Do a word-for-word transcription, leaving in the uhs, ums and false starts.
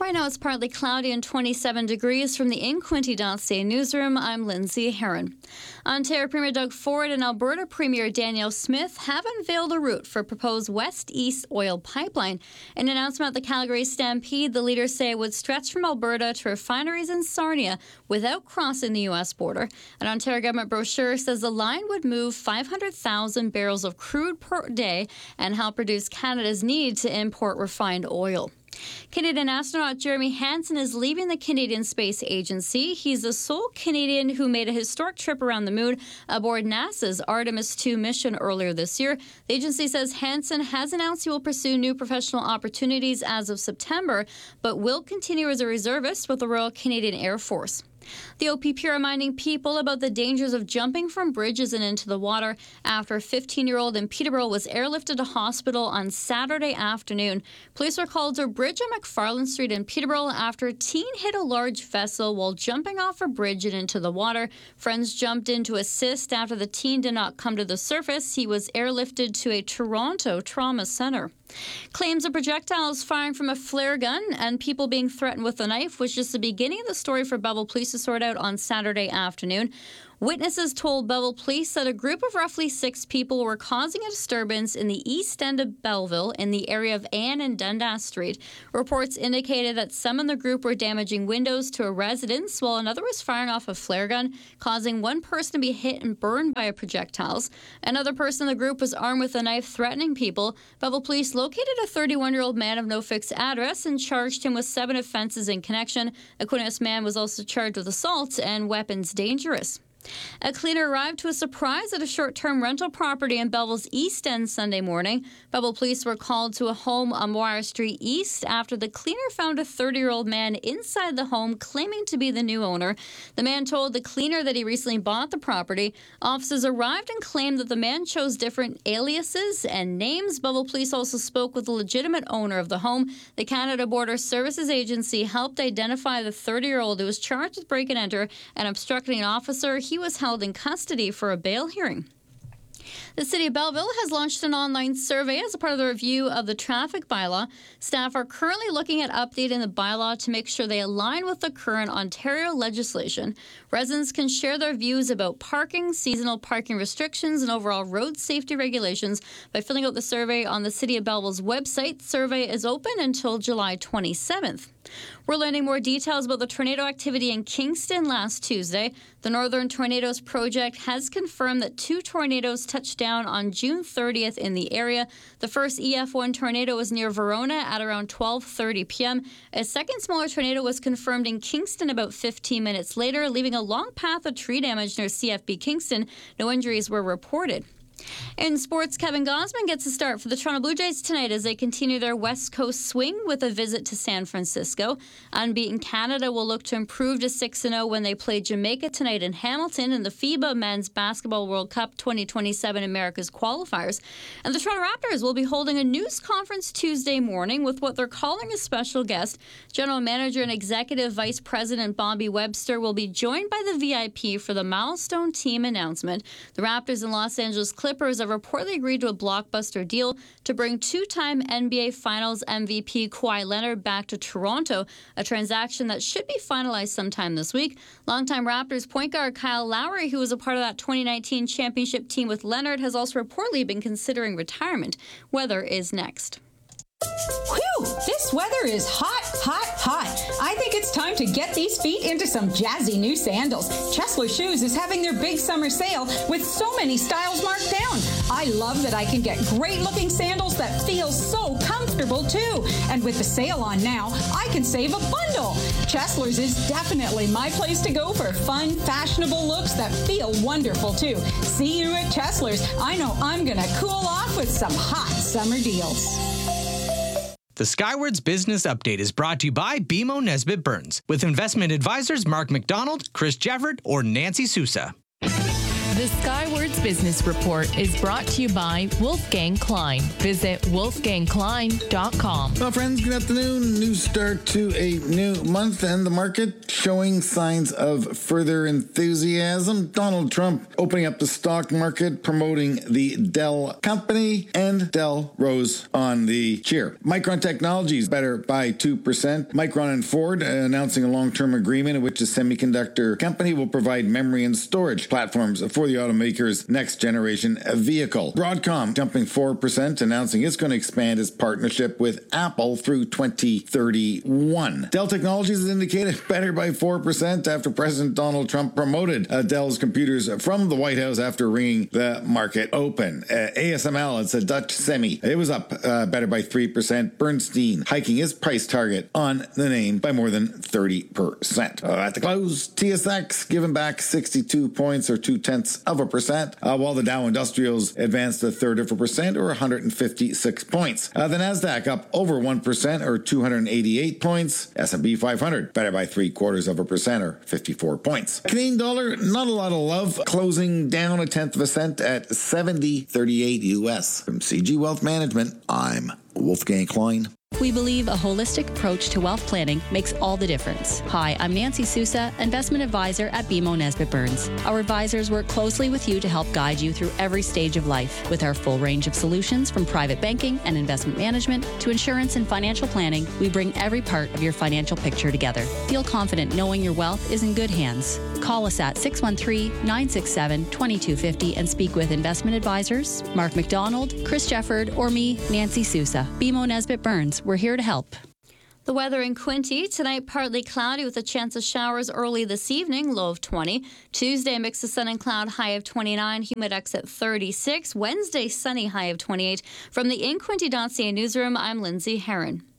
Right now it's partly cloudy and twenty-seven degrees. From the In Quinte dot C A newsroom, I'm Lindsay Heron. Ontario Premier Doug Ford and Alberta Premier Danielle Smith have unveiled a route for a proposed West-East oil pipeline. In an announcement at the Calgary Stampede, the leaders say it would stretch from Alberta to refineries in Sarnia without crossing the U S border. An Ontario government brochure says the line would move five hundred thousand barrels of crude per day and help reduce Canada's need to import refined oil. Canadian astronaut Jeremy Hansen is leaving the Canadian Space Agency. He's the sole Canadian who made a historic trip around the moon aboard NASA's Artemis two mission earlier this year. The agency says Hansen has announced he will pursue new professional opportunities as of September, but will continue as a reservist with the Royal Canadian Air Force. The O P P reminding people about the dangers of jumping from bridges and into the water after a fifteen-year-old in Peterborough was airlifted to hospital on Saturday afternoon. Police were called to a bridge on McFarland Street in Peterborough after a teen hit a large vessel while jumping off a bridge and into the water. Friends jumped in to assist. After the teen did not come to the surface, he was airlifted to a Toronto trauma center. Claims of projectiles firing from a flare gun and people being threatened with a knife was just the beginning of the story for Belleville Police to sort out on Saturday afternoon. Witnesses told Belleville Police that a group of roughly six people were causing a disturbance in the east end of Belleville in the area of Anne and Dundas Street. Reports indicated that some in the group were damaging windows to a residence while another was firing off a flare gun, causing one person to be hit and burned by projectiles. Another person in the group was armed with a knife threatening people. Belleville Police located a thirty-one-year-old man of no fixed address and charged him with seven offenses in connection. A Aquinas man was also charged with assault and weapons dangerous. A cleaner arrived to a surprise at a short-term rental property in Belleville's East End Sunday morning. Belleville police were called to a home on Moira Street East after the cleaner found a thirty-year-old man inside the home claiming to be the new owner. The man told the cleaner that he recently bought the property. Officers arrived and claimed that the man chose different aliases and names. Belleville police also spoke with the legitimate owner of the home. The Canada Border Services Agency helped identify the thirty-year-old who was charged with break and enter and obstructing an officer. He He was held in custody for a bail hearing. The City of Belleville has launched an online survey as a part of the review of the traffic bylaw. Staff are currently looking at updating the bylaw to make sure they align with the current Ontario legislation. Residents can share their views about parking, seasonal parking restrictions, and overall road safety regulations by filling out the survey on the City of Belleville's website. The survey is open until July twenty-seventh. We're learning more details about the tornado activity in Kingston last Tuesday. The Northern Tornadoes Project has confirmed that two tornadoes touched down on June thirtieth in the area. The first E F one tornado was near Verona at around twelve thirty p.m. A second smaller tornado was confirmed in Kingston about fifteen minutes later, leaving a long path of tree damage near C F B Kingston. No injuries were reported. In sports, Kevin Gausman gets a start for the Toronto Blue Jays tonight as they continue their West Coast swing with a visit to San Francisco. Unbeaten Canada will look to improve to six and oh when they play Jamaica tonight in Hamilton in the FIBA Men's Basketball World Cup twenty twenty-seven America's qualifiers. And the Toronto Raptors will be holding a news conference Tuesday morning with what they're calling a special guest. General Manager and Executive Vice President Bobby Webster will be joined by the V I P for the milestone team announcement. The Raptors and Los Angeles Clippers have reportedly agreed to a blockbuster deal to bring two-time N B A Finals M V P Kawhi Leonard back to Toronto, a transaction that should be finalized sometime this week. Longtime Raptors point guard Kyle Lowry, who was a part of that twenty nineteen championship team with Leonard, has also reportedly been considering retirement. Weather is next. Whew! This weather is hot, hot, hot. I think it's time to get these feet into some jazzy new sandals. Chesler Shoes is having their big summer sale with so many styles marked down. I love that I can get great-looking sandals that feel so comfortable, too. And with the sale on now, I can save a bundle. Chesler's is definitely my place to go for fun, fashionable looks that feel wonderful, too. See you at Chesler's. I know I'm going to cool off with some hot summer deals. The Skywards Business Update is brought to you by B M O Nesbitt Burns, with investment advisors Mark McDonald, Chris Jefford, or Nancy Sousa. The The Skywards Business Report is brought to you by Wolfgang Klein. Visit wolfgang klein dot com. Well, friends, good afternoon. New start to a new month and the market showing signs of further enthusiasm. Donald Trump opening up the stock market, promoting the Dell company, and Dell rose on the cheer. Micron Technologies better by two percent. Micron and Ford announcing a long-term agreement in which the semiconductor company will provide memory and storage platforms for the automaker's next-generation vehicle. Broadcom jumping four percent, announcing it's going to expand its partnership with Apple through twenty thirty-one. Dell Technologies is indicated better by four percent after President Donald Trump promoted uh, Dell's computers from the White House after ringing the market open. Uh, A S M L, it's a Dutch semi. It was up uh, better by three percent. Bernstein hiking its price target on the name by more than thirty percent. Uh, at the close, T S X giving back sixty-two points or two tenths of a percent, uh, while the Dow Industrials advanced a third of a percent or one hundred fifty-six points. Uh, the Nasdaq up over one percent or two hundred eighty-eight points. S and P five hundred better by three quarters of a percent or fifty-four points. Canadian dollar, not a lot of love, closing down a tenth of a cent at seventy thirty-eight U S. From C G Wealth Management, I'm Wolfgang Klein. We believe a holistic approach to wealth planning makes all the difference. Hi, I'm Nancy Sousa, investment advisor at B M O Nesbitt Burns. Our advisors work closely with you to help guide you through every stage of life. With our full range of solutions from private banking and investment management to insurance and financial planning, we bring every part of your financial picture together. Feel confident knowing your wealth is in good hands. Call us at six one three, nine six seven, two two five zero and speak with investment advisors Mark McDonald, Chris Jefford, or me, Nancy Sousa. B M O Nesbitt Burns. We're here to help. The weather in Quinte tonight, partly cloudy with a chance of showers early this evening, low of twenty. Tuesday, a mix of sun and cloud, high of twenty-nine, humidex at thirty-six. Wednesday, sunny, high of twenty-eight. From the in Quinte dot C A newsroom, I'm Lindsay Herron.